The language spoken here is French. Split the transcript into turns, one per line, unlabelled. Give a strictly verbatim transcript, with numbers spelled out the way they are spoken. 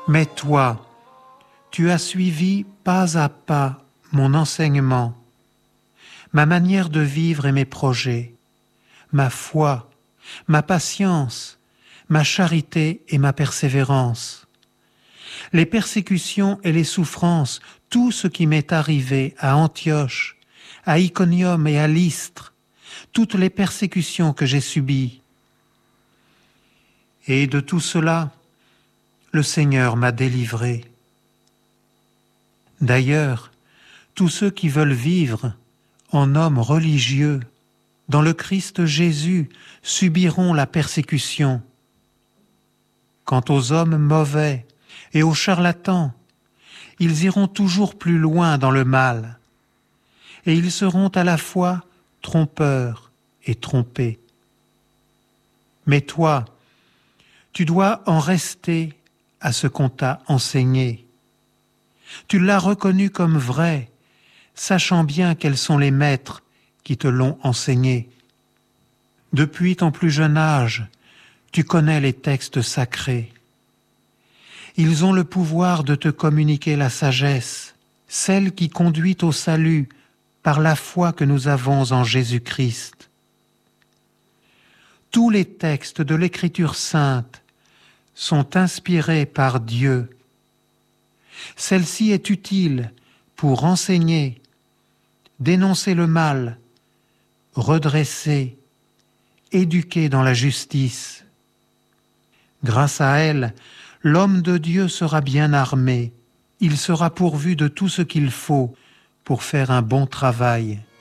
Mais toi, tu as suivi pas à pas mon enseignement, ma manière de vivre et mes projets, ma foi, ma patience, ma charité et ma persévérance. Les persécutions et les souffrances, tout ce qui m'est arrivé à Antioche, à Iconium et à Lystre, toutes les persécutions que j'ai subies. Et de tout cela, le Seigneur m'a délivré. D'ailleurs, tous ceux qui veulent vivre en hommes religieux, dans le Christ Jésus, subiront la persécution. Quant aux hommes mauvais et aux charlatans, ils iront toujours plus loin dans le mal, et ils seront à la fois trompeurs et trompés. Mais toi, tu dois en rester à ce qu'on t'a enseigné. Tu l'as reconnu comme vrai, sachant bien quels sont les maîtres qui te l'ont enseigné. Depuis ton plus jeune âge, tu connais les textes sacrés. Ils ont le pouvoir de te communiquer la sagesse, celle qui conduit au salut par la foi que nous avons en Jésus-Christ. Tous les textes de l'Écriture sainte sont inspirés par Dieu. Celle-ci est utile pour enseigner, dénoncer le mal, redresser, éduquer dans la justice. Grâce à elle, l'homme de Dieu sera bien armé, il sera pourvu de tout ce qu'il faut pour faire un bon travail.